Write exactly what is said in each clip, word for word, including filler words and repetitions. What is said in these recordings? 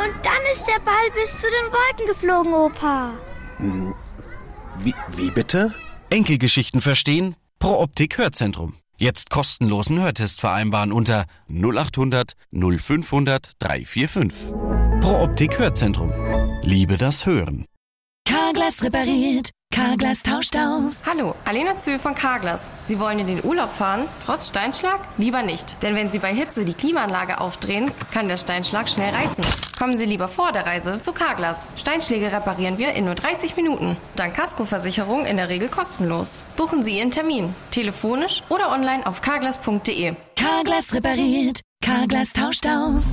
Und dann ist der Ball bis zu den Wolken geflogen, Opa. Hm, wie, wie bitte? Enkelgeschichten verstehen? Pro Optik Hörzentrum. Jetzt kostenlosen Hörtest vereinbaren unter null acht hundert null fünfhundert dreihundertfünfundvierzig. Pro Optik Hörzentrum. Liebe das Hören. Carglass repariert, Carglass tauscht aus. Hallo, Alena Zühl von Carglass. Sie wollen in den Urlaub fahren, trotz Steinschlag? Lieber nicht. Denn wenn Sie bei Hitze die Klimaanlage aufdrehen, kann der Steinschlag schnell reißen. Kommen Sie lieber vor der Reise zu Carglass. Steinschläge reparieren wir in nur dreißig Minuten. Dank Kaskoversicherung in der Regel kostenlos. Buchen Sie Ihren Termin. Telefonisch oder online auf carglass punkt de. Carglass repariert, Carglass tauscht aus.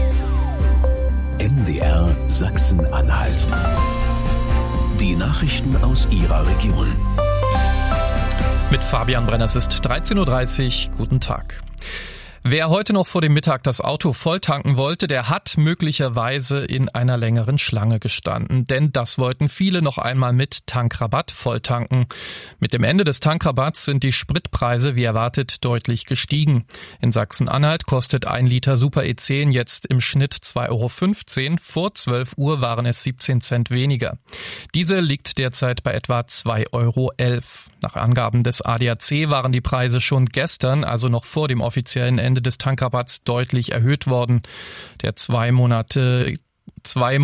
M D R Sachsen-Anhalt. Die Nachrichten aus Ihrer Region. Mit Fabian Brenner, es ist dreizehn Uhr dreißig. Guten Tag. Wer heute noch vor dem Mittag das Auto volltanken wollte, der hat möglicherweise in einer längeren Schlange gestanden. Denn das wollten viele noch einmal mit Tankrabatt volltanken. Mit dem Ende des Tankrabatts sind die Spritpreise, wie erwartet, deutlich gestiegen. In Sachsen-Anhalt kostet ein Liter Super E zehn jetzt im Schnitt zwei Euro fünfzehn. Vor zwölf Uhr waren es siebzehn Cent weniger. Diesel liegt derzeit bei etwa zwei Euro elf. Nach Angaben des A D A C waren die Preise schon gestern, also noch vor dem offiziellen Ende des Tankrabatts, deutlich erhöht worden. Der zwei Monate, zwei